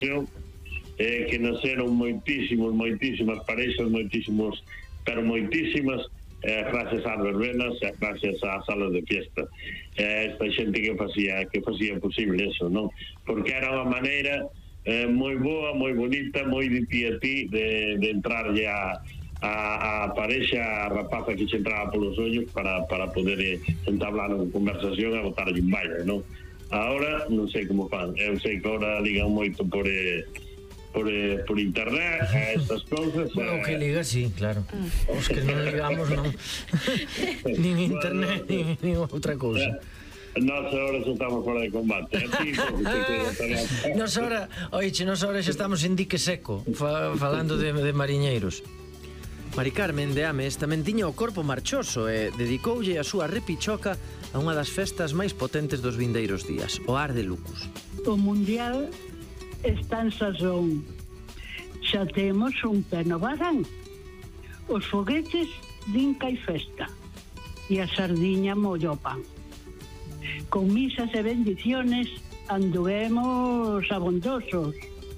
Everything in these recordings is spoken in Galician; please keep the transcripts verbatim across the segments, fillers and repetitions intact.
eh, que naceron moitísimos, moitísimas parexas, moitísimos, pero moitísimas, eh, gracias ás verbenas e gracias ás salas de fiesta. Eh, esta xente que facía que facía posible eso, non? Porque era unha maneira eh, moi boa, moi bonita, moi de ti a ti de, de entrarlle a a, a parexa, a rapaza que se entraba polos ollos para, para poder eh, entablar unha conversación e botarlle un baile, non? Ahora non sei como fan, eu sei que ahora ligan moito por eh, por, eh, por internet a estas cousas. Bueno, o que liga, sí, claro. Os que non ligamos non nin internet, nin, nin outra cousa. Nos ahora xa estamos fora de combate. Nos ahora, oiche, nos ahora xa estamos en dique seco, fa, falando de, de mariñeiros. Mari Carmen de Ames tamén tiña o corpo marchoso e dedicoulle a súa repichoca a unha das festas máis potentes dos vindeiros días, o Ar de Lucus. O Mundial está en sazón. Xa temos un pé no varán. Os foguetes din que hai festa e a sardiña mollo o pan. Con misas e bendiciones anduemos abondosos.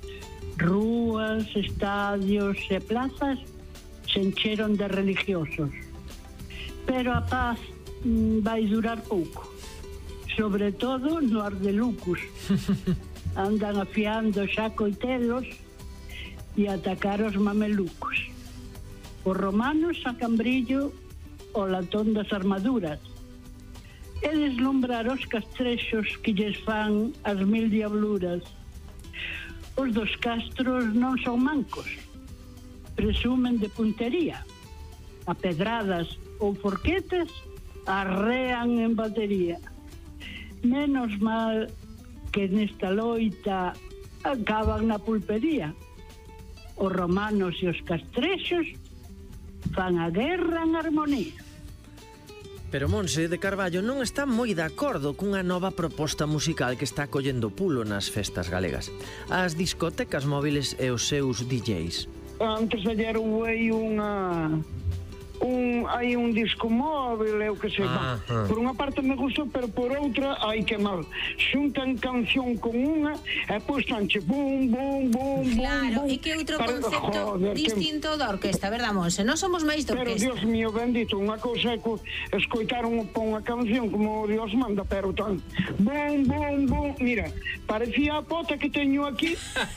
Rúas, estadios e plazas se encheron de religiosos. Pero a paz mm, vai durar pouco. Sobre todo no Ar de Lucus. Andan afiando xa coitelos e atacar os mamelucos. Os romanos sacan brillo o latón das armaduras e deslumbrar os castrexos que lles fan as mil diabluras. Os dos castros non son mancos, presumen de puntería. A pedradas ou forquetas arrean en batería. Menos mal que nesta loita acaban na pulpería. Os romanos e os castrexos fan a guerra en armonía. Pero Monse de Carballo non está moi de acordo cunha nova proposta musical que está collendo pulo nas festas galegas: as discotecas móviles e os seus D Js. Antes ayer houve unha un hai un disco móvil, eu que sei, ah, ah. Por unha parte me gustou, pero por outra, ai que mal, xuntan canción con unha e pois tanche bum, bum, bum, claro, bum, e que outro para, concepto joder, distinto que... da orquesta, verdad, Monse? Non somos máis de orquesta. Pero, Dios mío, bendito, unha cousa é que escoitaron unha canción como Dios manda, pero tan bum, bum, bum, mira, parecía a pota que teño aquí,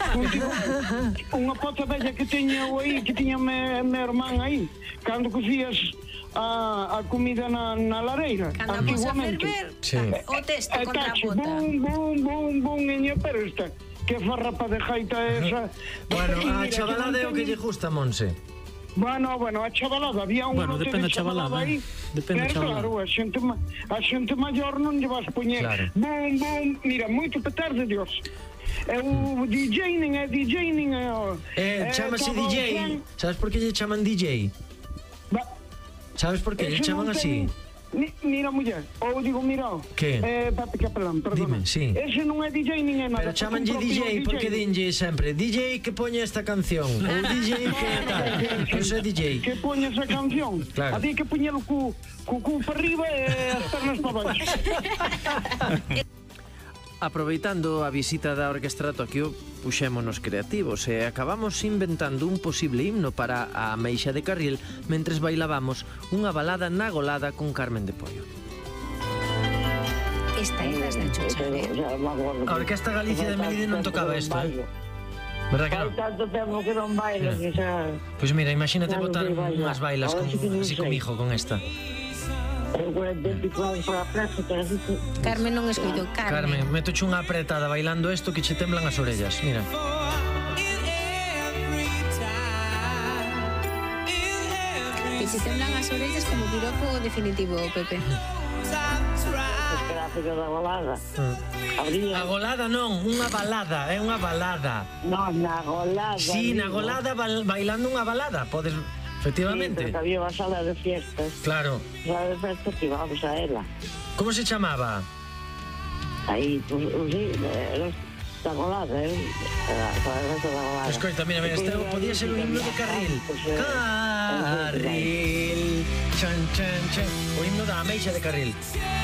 unha pota bella que teño aí, que tiña me, me irmán aí, cando cocías a, a comida na, na lareira. Cando vamos a ferver, sí. O testo e, contra a pota. Bum, bum, bum, bum, eña, pero esta, que farrapa de jaita esa. Bueno, a chavalada é o que lle gusta, Monse. Bueno, bueno, a chavalada, había un bueno, depende de chavalada, aí. Depende pero, claro, a xente, a xente maior non lle vas poñer. Claro. Bum, bum, mira, moito petarde, Dios. É o DJing, é DJing, é o... Eh, chamase D J, sabes por que lle chaman D J? Ba, sabes por que lle chaman así? Ni, mira, muller, ou digo, mira, que? Eh, papi, que perdón, perdón. Dime, sí. Ese non é D J nin é nada. Pero chamanlle D J porque dinlle sempre D J que poña esta canción ou D J que tal. Pois é D J que poña esa canción. Claro. A ti que poñelo cu, cu cu para arriba e as pernas para baixo. Aproveitando a visita da Orquestra Tokio, puxémonos creativos e acabamos inventando un posible himno para a Ameixa de Carril mentres bailábamos unha balada na golada con Carmen de Pollo. Esta é das de chochar, eh? A Orquestra Galicia de Melide non tocaba isto, eh? Verdad que non? Hai tanto tempo que non bailo que xa... Pois mira, imagínate botar unhas bailas con, así con hijo con esta. Carmen non escoitou. Carmen, Carmen, metoche unha apretada bailando isto que che temblan as orellas. Mira. Que che temblan as orellas como piropo definitivo, Pepe. Da golada. A golada non, unha balada, é unha balada. Non, na golada. Si, na golada bailando unha balada, podes... Efectivamente. Sí, pero había unha sala de fiestas. Claro. Sala de fiestas que íbamos a ela. Como se chamaba? Aí, pues, sí, era da golada, eh? Era a da golada. Escoita, mira, mira, este podía ser un himno de Carril. Carril, chan, chan, chan. O himno da Ameixa de Carril.